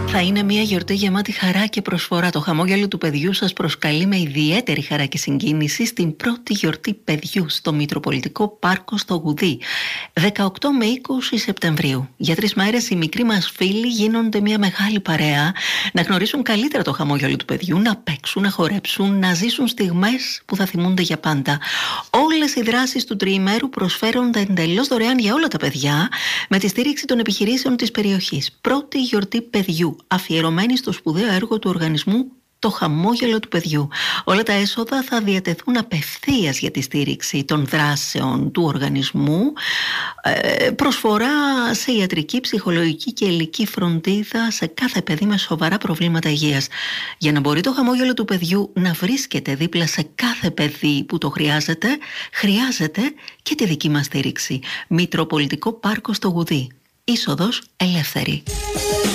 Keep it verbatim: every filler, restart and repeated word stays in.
Θα είναι μια γιορτή γεμάτη χαρά και προσφορά. Το χαμόγελο του παιδιού σας προσκαλεί με ιδιαίτερη χαρά και συγκίνηση στην πρώτη γιορτή παιδιού στο Μητροπολιτικό Πάρκο στο Γουδί, δεκαοκτώ με είκοσι Σεπτεμβρίου. Για τρεις μέρες οι μικροί μας φίλοι γίνονται μια μεγάλη παρέα, να γνωρίσουν καλύτερα το χαμόγελο του παιδιού, να παίξουν, να χορέψουν, να ζήσουν στιγμές που θα θυμούνται για πάντα. Όλες οι δράσεις του τριημέρου προσφέρονται εντελώς δωρεάν για όλα τα παιδιά, με τη στήριξη των επιχειρήσεων της περιοχής. Πρώτη γιορτή παιδιού, αφιερωμένη στο σπουδαίο έργο του οργανισμού Το Χαμόγελο του Παιδιού. Όλα τα έσοδα θα διατεθούν απευθείας για τη στήριξη των δράσεων του οργανισμού, προσφορά σε ιατρική, ψυχολογική και υλική φροντίδα σε κάθε παιδί με σοβαρά προβλήματα υγείας. Για να μπορεί το χαμόγελο του παιδιού να βρίσκεται δίπλα σε κάθε παιδί που το χρειάζεται, χρειάζεται και τη δική μας στήριξη. Μητροπολιτικό Πάρκο στο Γουδί. Είσοδος ελεύθερη.